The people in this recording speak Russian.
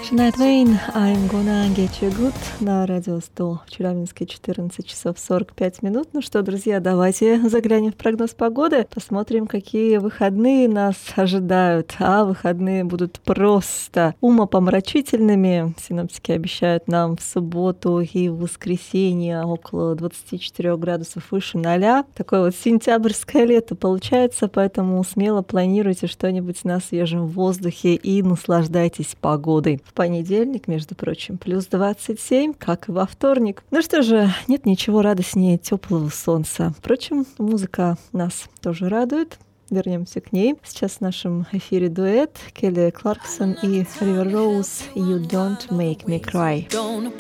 Шania Твейн, I'm gonna get you good на радио 100 в Челябинске 14 часов 45 минут. Ну что, друзья, давайте заглянем в прогноз погоды, посмотрим, какие выходные нас ожидают. А выходные будут просто умопомрачительными. Синоптики обещают нам в субботу и в воскресенье около 24 градусов выше 0. Такое вот сентябрьское лето получается, поэтому смело планируйте что-нибудь на свежем воздухе и наслаждайтесь погодой. В понедельник, между прочим, плюс 27, как и во вторник. Ну что же, нет ничего радостнее теплого солнца. Впрочем, музыка нас тоже радует. Вернемся к ней. Сейчас в нашем эфире дуэт Келли Кларксон и Ривер Роуз «You Don't Make Me Cry».